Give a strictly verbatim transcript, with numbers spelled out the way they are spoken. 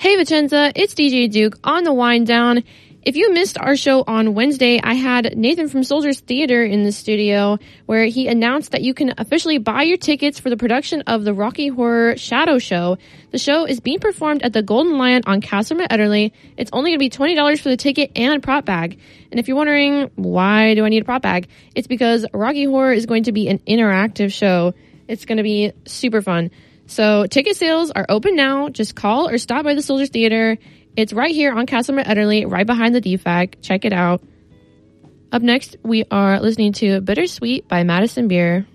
Hey Vicenza, it's D J Duke on the wind down. If you missed our show on Wednesday, I had Nathan from Soldiers Theater in the studio where he announced that you can officially buy your tickets for the production of the Rocky Horror Shadow Show. The show is being performed at the Golden Lion on Castleman Ederle. It's only going to be twenty dollars for the ticket and a prop bag. And if you're wondering, why do I need a prop bag? It's because Rocky Horror is going to be an interactive show. It's going to be super fun. So ticket sales are open now. Just call or stop by the Soldiers Theater. It's right here on Castleman Ederle, right behind the D FAC. Check it out. Up next, we are listening to Bittersweet by Madison Beer.